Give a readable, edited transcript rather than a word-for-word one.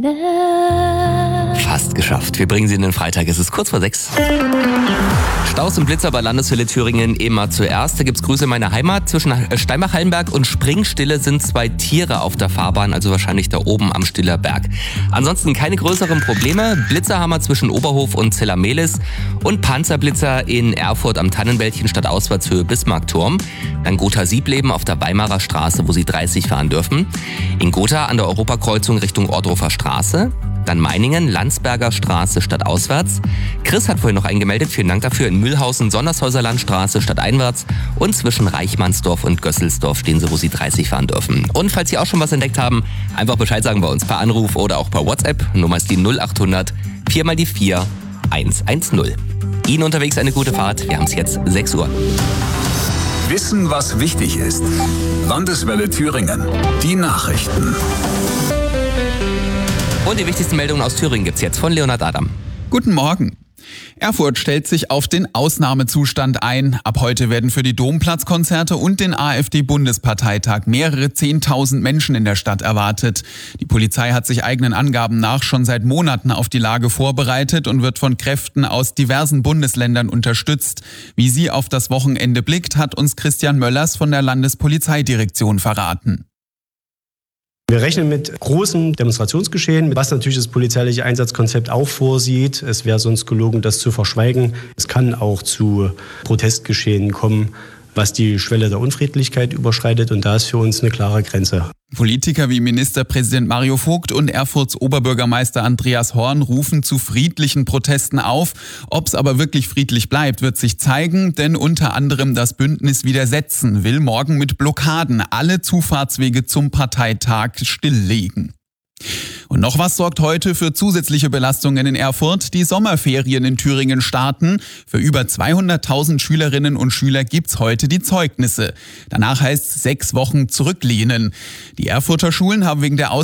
Fast geschafft. Wir bringen Sie in den Freitag. Es ist kurz vor 6. Staus und Blitzer bei Landeshölle Thüringen immer zuerst. Da gibt's Grüße in meiner Heimat. Zwischen Steinbach-Hallenberg und Springstille sind 2 Tiere auf der Fahrbahn, also wahrscheinlich da oben am Stiller Berg. Ansonsten keine größeren Probleme. Blitzerhammer zwischen Oberhof und Zellamelis und Panzerblitzer in Erfurt am Tannenwäldchen statt Auswärtshöhe Bismarckturm. Dann Gotha-Siebleben auf der Weimarer Straße, wo Sie 30 fahren dürfen. In Gotha an der Europakreuzung Richtung Ohrdruffer Straße. Dann Meiningen, Landsberger Straße statt auswärts. Chris hat vorhin noch eingemeldet, vielen Dank dafür. In Mühlhausen, Sondershäuser Landstraße statt einwärts. Und zwischen Reichmannsdorf und Gösselsdorf stehen Sie, wo Sie 30 fahren dürfen. Und falls Sie auch schon was entdeckt haben, einfach Bescheid sagen bei uns per Anruf oder auch per WhatsApp. Nummer ist die 0800 4 mal die 4 110. Ihnen unterwegs eine gute Fahrt. Wir haben es jetzt 6 Uhr. Wissen, was wichtig ist. Landeswelle Thüringen. Die Nachrichten. Und die wichtigsten Meldungen aus Thüringen gibt's jetzt von Leonhard Adam. Guten Morgen. Erfurt stellt sich auf den Ausnahmezustand ein. Ab heute werden für die Domplatzkonzerte und den AfD-Bundesparteitag mehrere 10.000 Menschen in der Stadt erwartet. Die Polizei hat sich eigenen Angaben nach schon seit Monaten auf die Lage vorbereitet und wird von Kräften aus diversen Bundesländern unterstützt. Wie sie auf das Wochenende blickt, hat uns Christian Möllers von der Landespolizeidirektion verraten. Wir rechnen mit großem Demonstrationsgeschehen, was natürlich das polizeiliche Einsatzkonzept auch vorsieht. Es wäre sonst gelogen, das zu verschweigen. Es kann auch zu Protestgeschehen kommen, was die Schwelle der Unfriedlichkeit überschreitet. Und da ist für uns eine klare Grenze. Politiker wie Ministerpräsident Mario Vogt und Erfurts Oberbürgermeister Andreas Horn rufen zu friedlichen Protesten auf. Ob es aber wirklich friedlich bleibt, wird sich zeigen, denn unter anderem das Bündnis Widersetzen will morgen mit Blockaden alle Zufahrtswege zum Parteitag stilllegen. Und noch was sorgt heute für zusätzliche Belastungen in Erfurt. Die Sommerferien in Thüringen starten. Für über 200.000 Schülerinnen und Schüler gibt's heute die Zeugnisse. Danach heißt's 6 Wochen zurücklehnen. Die Erfurter Schulen haben wegen der